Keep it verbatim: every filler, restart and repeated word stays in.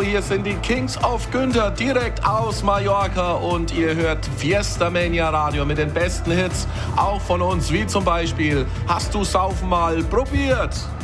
Hallo, hier sind die Kings of Günther direkt aus Mallorca und ihr hört Fiesta Mania Radio mit den besten Hits, auch von uns, wie zum Beispiel Hast du Saufen mal probiert?